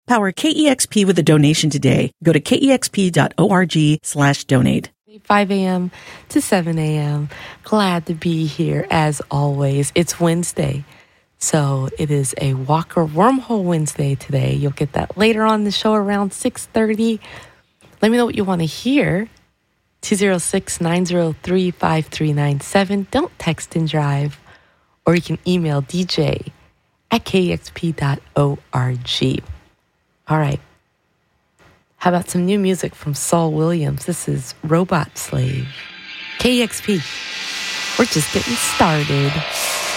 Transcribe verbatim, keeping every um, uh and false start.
Power K E X P with a donation today. Go to kexp.org slash donate. five a.m. to seven a.m. Glad to be here as always. It's Wednesday, so it is a Walker Wormhole Wednesday today. You'll get that later on in the show around six thirty. Let me know what you want to hear. two oh six, nine oh three, five three nine seven. Don't text and drive. Or you can email D J at k e x p dot org. All right. How about some new music from Saul Williams? This is Robot Slave. K E X P. We're just getting started.